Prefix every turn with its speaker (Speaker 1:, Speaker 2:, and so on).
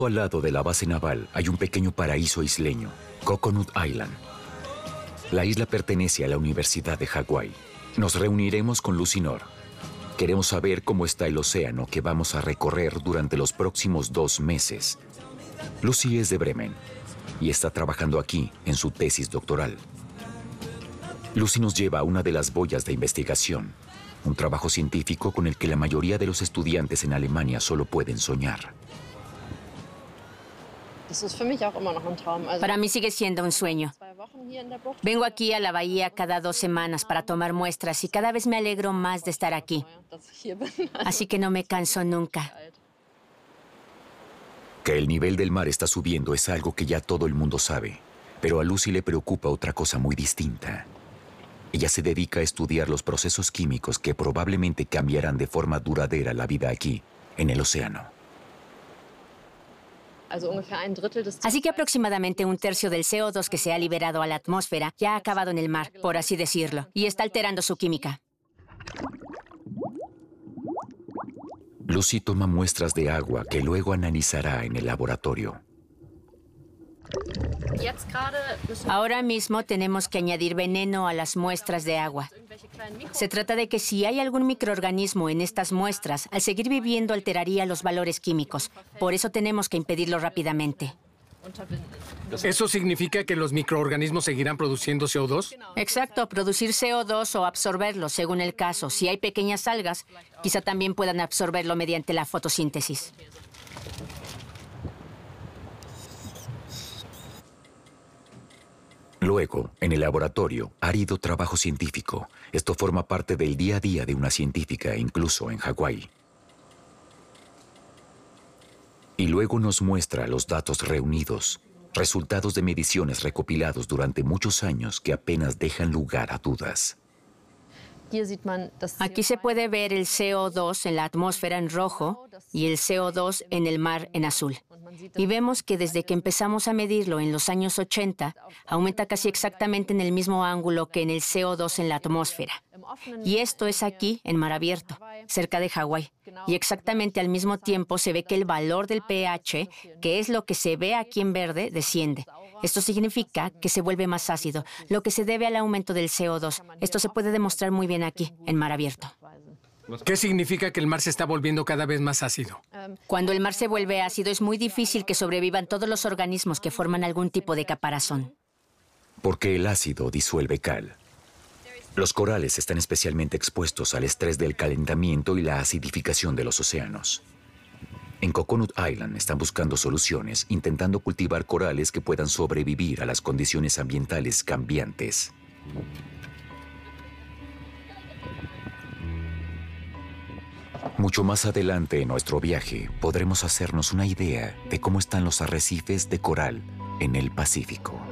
Speaker 1: Al lado de la base naval hay un pequeño paraíso isleño, Coconut Island. La isla pertenece a la Universidad de Hawái. Nos reuniremos con Lucy Knorr. Queremos saber cómo está el océano que vamos a recorrer durante los próximos 2 meses. Lucy es de Bremen y está trabajando aquí en su tesis doctoral. Lucy nos lleva a una de las boyas de investigación, un trabajo científico con el que la mayoría de los estudiantes en Alemania solo pueden soñar.
Speaker 2: Para mí sigue siendo un sueño. Vengo aquí a la bahía cada 2 semanas para tomar muestras y cada vez me alegro más de estar aquí. Así que no me canso nunca.
Speaker 1: Que el nivel del mar está subiendo es algo que ya todo el mundo sabe, pero a Lucy le preocupa otra cosa muy distinta. Ella se dedica a estudiar los procesos químicos que probablemente cambiarán de forma duradera la vida aquí, en el océano.
Speaker 2: Así que aproximadamente 1/3 del CO2 que se ha liberado a la atmósfera ya ha acabado en el mar, por así decirlo, y está alterando su química.
Speaker 1: Lucy toma muestras de agua que luego analizará en el laboratorio.
Speaker 2: Ahora mismo tenemos que añadir veneno a las muestras de agua. Se trata de que si hay algún microorganismo en estas muestras, al seguir viviendo alteraría los valores químicos. Por eso tenemos que impedirlo rápidamente.
Speaker 3: ¿Eso significa que los microorganismos seguirán produciendo CO2?
Speaker 2: Exacto, producir CO2 o absorberlo, según el caso. Si hay pequeñas algas, quizá también puedan absorberlo mediante la fotosíntesis.
Speaker 1: Luego, en el laboratorio, árido trabajo científico. Esto forma parte del día a día de una científica, incluso en Hawái. Y luego nos muestra los datos reunidos, resultados de mediciones recopilados durante muchos años que apenas dejan lugar a dudas.
Speaker 2: Aquí se puede ver el CO2 en la atmósfera en rojo y el CO2 en el mar en azul. Y vemos que desde que empezamos a medirlo en los años 80, aumenta casi exactamente en el mismo ángulo que en el CO2 en la atmósfera. Y esto es aquí, en mar abierto, cerca de Hawái. Y exactamente al mismo tiempo se ve que el valor del pH, que es lo que se ve aquí en verde, desciende. Esto significa que se vuelve más ácido, lo que se debe al aumento del CO2. Esto se puede demostrar muy bien aquí, en mar abierto.
Speaker 3: ¿Qué significa que el mar se está volviendo cada vez más ácido?
Speaker 2: Cuando el mar se vuelve ácido, es muy difícil que sobrevivan todos los organismos que forman algún tipo de caparazón.
Speaker 1: Porque el ácido disuelve cal. Los corales están especialmente expuestos al estrés del calentamiento y la acidificación de los océanos. En Coconut Island están buscando soluciones, intentando cultivar corales que puedan sobrevivir a las condiciones ambientales cambiantes. Mucho más adelante en nuestro viaje podremos hacernos una idea de cómo están los arrecifes de coral en el Pacífico.